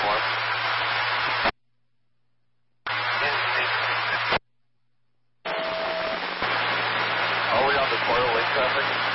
platform. Are we on the quarter link traffic?